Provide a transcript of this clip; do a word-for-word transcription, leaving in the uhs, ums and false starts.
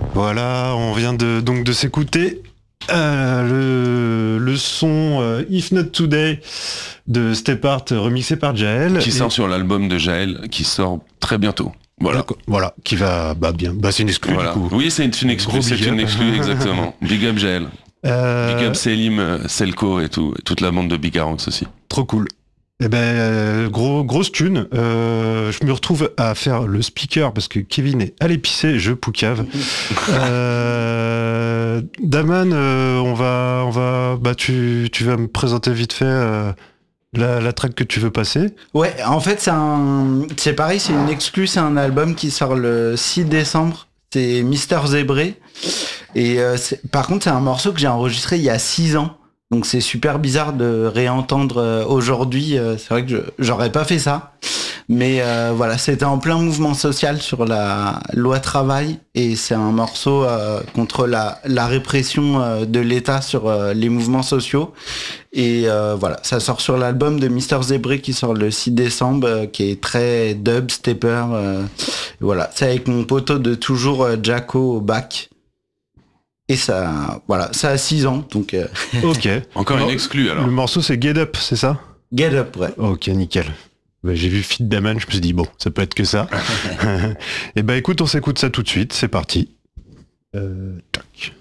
Voilà, on vient de, donc de s'écouter euh, le, le son euh, If Not Today de Step Art remixé par Jaël. Qui Et- sort sur l'album de Jaël, qui sort très bientôt. Voilà. D'accord. Voilà, qui va bah, bien. Bah, c'est une exclue Voilà. du coup. Oui, c'est une, une exclue, Gros c'est big une up. exclue, exactement. Big up Jaël. Euh, Big up Selim, euh, Selko et tout, et toute la bande de Bigaranx aussi. Trop cool. Eh ben, euh, gros, grosse thune. Euh, je me retrouve à faire le speaker parce que Kevin est allé pisser, je poucave. euh, Daman, euh, on va, on va, bah, tu, tu vas me présenter vite fait euh, la, la track que tu veux passer. Ouais, en fait, c'est un, c'est pareil, c'est une exclue, c'est un album qui sort le six décembre. C'est Mister Zébré. Et euh, c'est- par contre, c'est un morceau que j'ai enregistré il y a six ans. Donc c'est super bizarre de réentendre euh, aujourd'hui. Euh, c'est vrai que je, j'aurais pas fait ça. Mais euh, voilà, c'était en plein mouvement social sur la loi travail. Et c'est un morceau euh, contre la, la répression euh, de l'État sur euh, les mouvements sociaux. Et euh, voilà, ça sort sur l'album de Mister Zébré qui sort le six décembre, euh, qui est très dub, stepper. Euh, voilà, c'est avec mon poteau de toujours, euh, Jacko au bac. Et ça, voilà, ça a six ans, donc euh, Ok. Encore Non, une exclue alors. Le morceau c'est Get Up, c'est ça? get up, ouais. Ok, nickel. Bah, j'ai vu Fit Daman, je me suis dit bon, ça peut être que ça. Et bah écoute, on s'écoute ça tout de suite, c'est parti. Euh, tac.